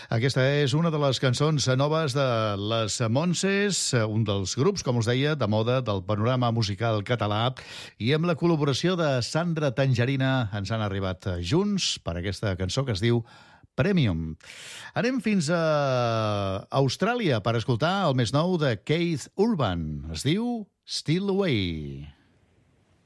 Aquesta és una de les cançons noves de les Montses, un dels grups, com us deia, de moda del panorama musical català, i amb la col·laboració de Sandra Tangerina ens han arribat junts per aquesta cançó que es diu Premium. Anem fins a Austràlia per escoltar el més nou de Keith Urban. Es diu Still Away.